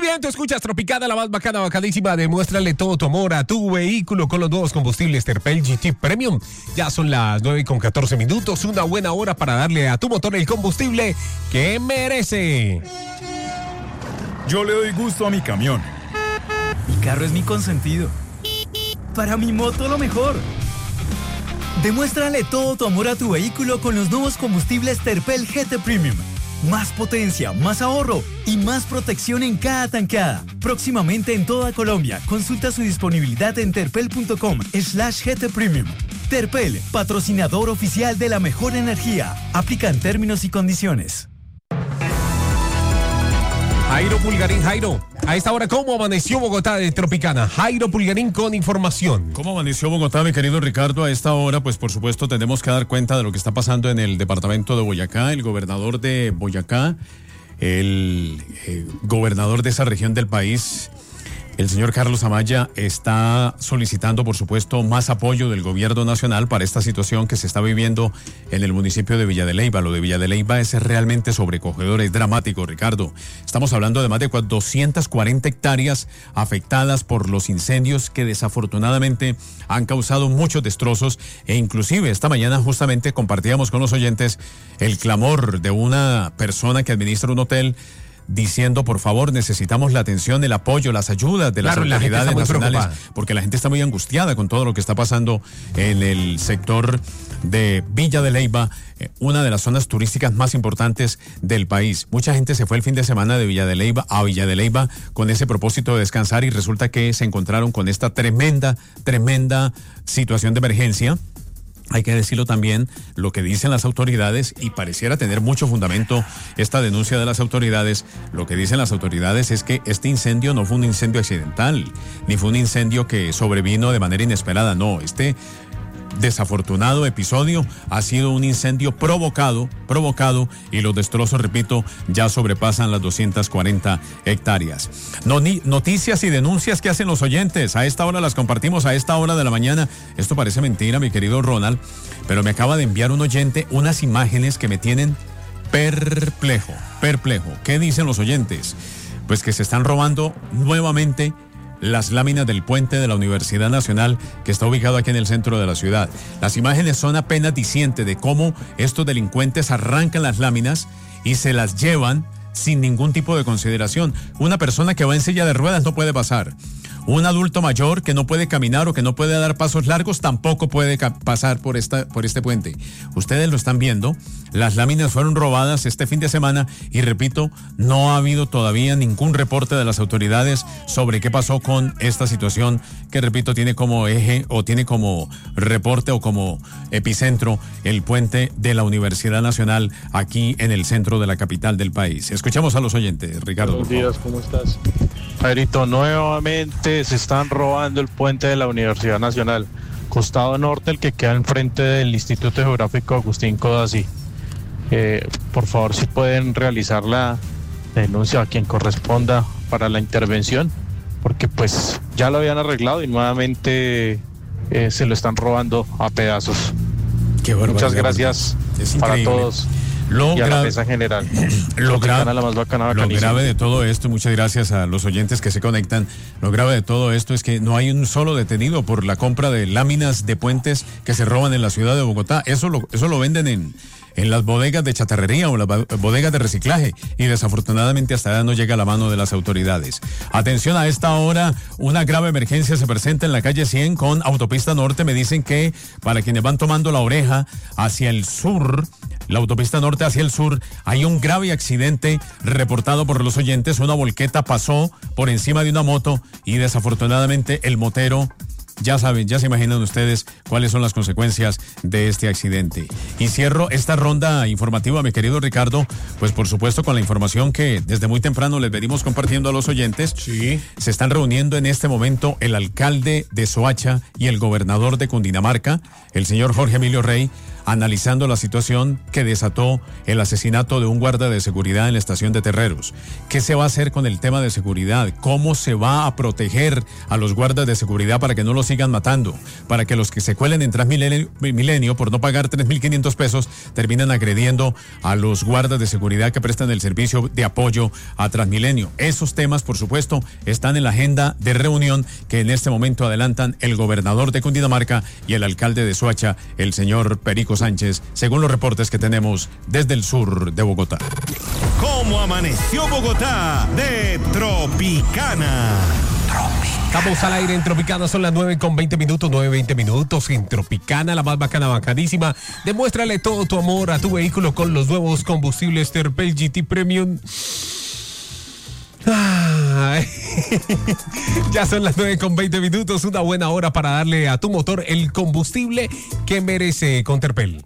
bien, te escuchas Tropicana, la más bacana, bacadísima. Demuéstrale todo tu amor a tu vehículo con los nuevos combustibles Terpel GT Premium. Ya son las 9:14, una buena hora para darle a tu motor el combustible que merece. Yo le doy gusto a mi camión. Mi carro es mi consentido. Para mi moto lo mejor. Demuéstrale todo tu amor a tu vehículo con los nuevos combustibles Terpel GT Premium. Más potencia, más ahorro y más protección en cada tanqueada. Próximamente en toda Colombia. Consulta su disponibilidad en terpel.com/GT Premium. Terpel, patrocinador oficial de la mejor energía. Aplican términos y condiciones. Jairo Pulgarín, Jairo, a esta hora, ¿cómo amaneció Bogotá de Tropicana? Jairo Pulgarín con información. ¿Cómo amaneció Bogotá, mi querido Ricardo? A esta hora, pues por supuesto tenemos que dar cuenta de lo que está pasando en el departamento de Boyacá. El gobernador de Boyacá, el gobernador de esa región del país, el señor Carlos Amaya, está solicitando, por supuesto, más apoyo del gobierno nacional para esta situación que se está viviendo en el municipio de Villa de Leyva. Lo de Villa de Leyva es realmente sobrecogedor, es dramático, Ricardo. Estamos hablando de más de 240 hectáreas afectadas por los incendios que desafortunadamente han causado muchos destrozos e inclusive esta mañana justamente compartíamos con los oyentes el clamor de una persona que administra un hotel diciendo, por favor, necesitamos la atención, el apoyo, las ayudas de las autoridades nacionales, porque la gente está muy angustiada con todo lo que está pasando en el sector de Villa de Leyva, una de las zonas turísticas más importantes del país. Mucha gente se fue el fin de semana de Villa de Leyva a Villa de Leyva con ese propósito de descansar y resulta que se encontraron con esta tremenda situación de emergencia. Hay que decirlo también, lo que dicen las autoridades, y pareciera tener mucho fundamento esta denuncia de las autoridades, lo que dicen las autoridades es que este incendio no fue un incendio accidental, ni fue un incendio que sobrevino de manera inesperada, no, este desafortunado episodio ha sido un incendio provocado y los destrozos, repito, ya sobrepasan las 240 hectáreas. Noticias y denuncias que hacen los oyentes, a esta hora las compartimos, a esta hora de la mañana. Esto parece mentira, mi querido Ronald, pero me acaba de enviar un oyente unas imágenes que me tienen perplejo. ¿Qué dicen los oyentes? Pues que se están robando nuevamente las láminas del puente de la Universidad Nacional que está ubicado aquí en el centro de la ciudad. Las imágenes son apenas dicientes de cómo estos delincuentes arrancan las láminas y se las llevan sin ningún tipo de consideración. Una persona que va en silla de ruedas no puede pasar. Un adulto mayor que no puede caminar o que no puede dar pasos largos tampoco puede pasar por este puente. Ustedes lo están viendo, las láminas fueron robadas este fin de semana y repito, no ha habido todavía ningún reporte de las autoridades sobre qué pasó con esta situación que, repito, tiene como eje o tiene como reporte o como epicentro el puente de la Universidad Nacional aquí en el centro de la capital del país. Escuchamos a los oyentes, Ricardo. Buenos días, ¿cómo estás? Jairito, nuevamente se están robando el puente de la Universidad Nacional, costado norte, el que queda enfrente del Instituto Geográfico Agustín Codazzi. Por favor, si pueden realizar la denuncia a quien corresponda para la intervención, porque pues ya lo habían arreglado y nuevamente se lo están robando a pedazos. Qué Muchas gracias para todos. Y a la mesa general. Lo grave de todo esto, muchas gracias a los oyentes que se conectan, lo grave de todo esto es que no hay un solo detenido por la compra de láminas de puentes que se roban en la ciudad de Bogotá. Eso lo venden en las bodegas de chatarrería o las bodegas de reciclaje y desafortunadamente hasta allá no llega a la mano de las autoridades. Atención, a esta hora una grave emergencia se presenta en la calle 100 con Autopista Norte. Me dicen que para quienes van tomando la oreja hacia el sur, la autopista norte hacia el sur, hay un grave accidente reportado por los oyentes. Una volqueta pasó por encima de una moto y desafortunadamente el motero, ya saben, ya se imaginan ustedes cuáles son las consecuencias de este accidente. Y cierro esta ronda informativa, mi querido Ricardo, pues por supuesto con la información que desde muy temprano les venimos compartiendo a los oyentes. Sí. Se están reuniendo en este momento el alcalde de Soacha y el gobernador de Cundinamarca, el señor Jorge Emilio Rey, analizando la situación que desató el asesinato de un guarda de seguridad en la estación de Terreros. ¿Qué se va a hacer con el tema de seguridad? ¿Cómo se va a proteger a los guardas de seguridad para que no los sigan matando? Para que los que se cuelen en Transmilenio por no pagar 3.500 pesos terminen agrediendo a los guardas de seguridad que prestan el servicio de apoyo a Transmilenio. Esos temas, por supuesto, están en la agenda de reunión que en este momento adelantan el gobernador de Cundinamarca y el alcalde de Soacha, el señor Perico Sánchez, según los reportes que tenemos desde el sur de Bogotá. ¿Cómo amaneció Bogotá de Tropicana? Estamos al aire en Tropicana, son las 9:20 minutos, 9:20 minutos en Tropicana, la más bacana, bacanísima. Demuéstrale todo tu amor a tu vehículo con los nuevos combustibles Terpel GT Premium. Ay. Ya son las 9:20 minutos, una buena hora para darle a tu motor el combustible que merece con Terpel.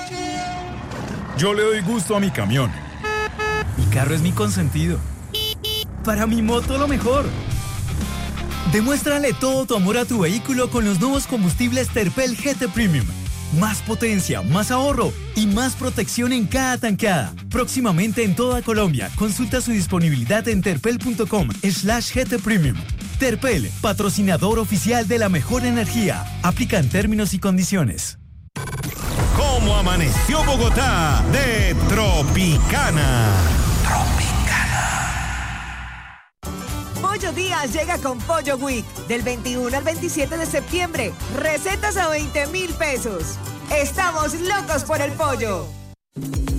Yo le doy gusto a mi camión. Mi carro es mi consentido. Para mi moto lo mejor. Demuéstrale todo tu amor a tu vehículo con los nuevos combustibles Terpel GT Premium. Más potencia, más ahorro y más protección en cada tanqueada. Próximamente en toda Colombia. Consulta su disponibilidad en terpel.com/GT Premium. Terpel, patrocinador oficial de la mejor energía. Aplican términos y condiciones. ¿Cómo amaneció Bogotá de Tropicana? Pollo Díaz llega con Pollo Week del 21 al 27 de septiembre. Recetas a 20,000 pesos. Estamos locos por el pollo.